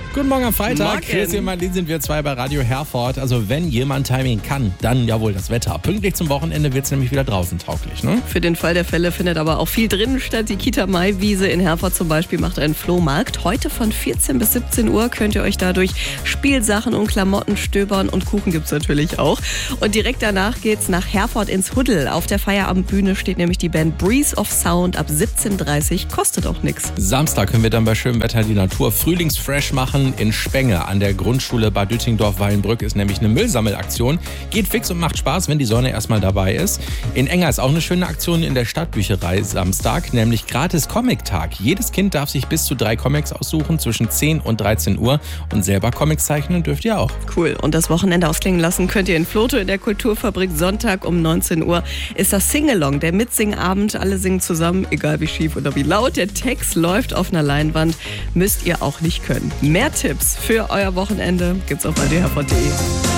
Guten Morgen am Freitag. Morgen. Chrissy und Marlene sind wir zwei bei Radio Herford. Also wenn jemand Timing kann, dann jawohl das Wetter. Pünktlich zum Wochenende wird es nämlich wieder draußen tauglich, ne? Für den Fall der Fälle findet aber auch viel drinnen statt. Die Kita Maiwiese in Herford zum Beispiel macht einen Flohmarkt. Heute von 14 bis 17 Uhr könnt ihr euch dadurch Spielsachen und Klamotten stöbern und Kuchen gibt's natürlich auch. Und direkt danach geht's nach Herford ins Huddel. Auf der Feierabendbühne steht nämlich die Band Breeze of Sound ab 17:30 Uhr. Kostet auch nichts. Samstag können wir dann bei schönem Wetter die Natur frühlingsfresh machen. In Spenge an der Grundschule Bad Düttingdorf-Wallenbrück ist nämlich eine Müllsammelaktion. Geht fix und macht Spaß, wenn die Sonne erstmal dabei ist. In Enger ist auch eine schöne Aktion in der Stadtbücherei Samstag, nämlich gratis Comic-Tag. Jedes Kind darf sich bis zu 3 Comics aussuchen zwischen 10 und 13 Uhr und selber Comics zeichnen dürft ihr auch. Cool. Und das Wochenende ausklingen lassen könnt ihr in Vlotho in der Kulturfabrik. Sonntag um 19 Uhr ist das Singalong, der Mitsingabend. Alle singen zusammen, egal wie schief oder wie laut. Der Text läuft auf einer Leinwand. Müsst ihr auch nicht können. Mehr Tipps für euer Wochenende gibt's auf radioherford.de.